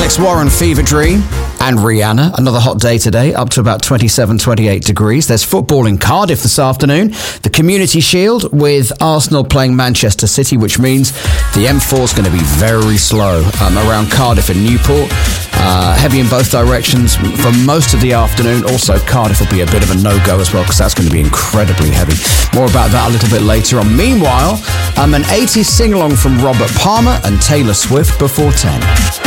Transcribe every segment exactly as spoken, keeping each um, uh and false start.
Alex Warren, Fever Dream, and Rihanna. Another hot day today, up to about twenty-seven, twenty-eight degrees. There's football in Cardiff this afternoon. The Community Shield with Arsenal playing Manchester City, which means the M four is going to be very slow um, around Cardiff and Newport. Uh, heavy in both directions for most of the afternoon. Also, Cardiff will be a bit of a no-go as well, because that's going to be incredibly heavy. More about that a little bit later on. Meanwhile, um, an eighties sing-along from Robert Palmer and Taylor Swift before ten.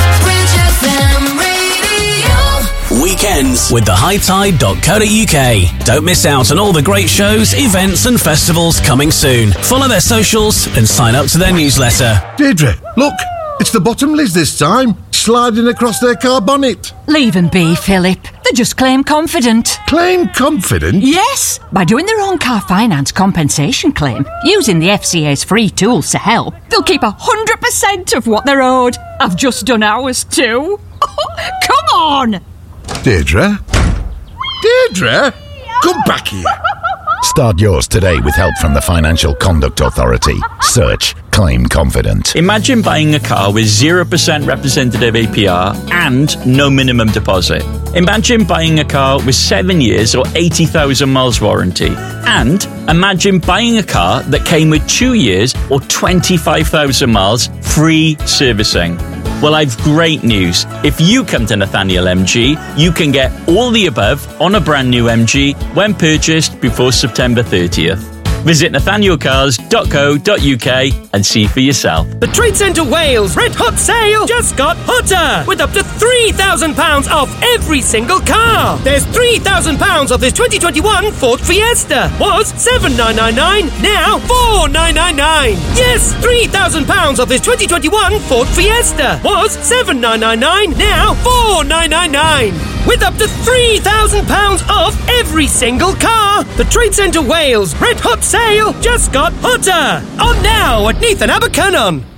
Weekends with the high tide dot co dot uk. Don't miss out on all the great shows, events and festivals coming soon. Follow their socials and sign up to their newsletter. Deirdre, look, it's the Bottomleys this time, sliding across their car bonnet. Leave them be, Philip. They just claim confident. Claim confident? Yes, by doing their own car finance compensation claim, using the F C A's free tools to help, they'll keep one hundred percent of what they're owed. I've just done ours too. Come on! Deirdre? Deirdre? Come back here. Start yours today with help from the Financial Conduct Authority. Search Claim Confident. Imagine buying a car with zero percent representative A P R and no minimum deposit. Imagine buying a car with seven years or eighty thousand miles warranty. And imagine buying a car that came with two years or twenty-five thousand miles free servicing. Well, I've great news. If you come to Nathaniel M G, you can get all the above on a brand new M G when purchased before September thirtieth. Visit nathaniel cars dot co dot uk and see for yourself. The Trade Centre Wales Red Hot Sale just got hotter, with up to three thousand pounds off every single car. There's three thousand pounds off this twenty twenty-one Ford Fiesta. Was seven thousand nine hundred ninety-nine, now four thousand nine hundred ninety-nine. Yes, three thousand pounds off this twenty twenty-one Ford Fiesta. Was seven thousand nine hundred ninety-nine, now four thousand nine hundred ninety-nine. With up to three thousand pounds off every single car. The Trade Centre Wales Red Hot Sale just got hotter. On now at Neath and Abercynon.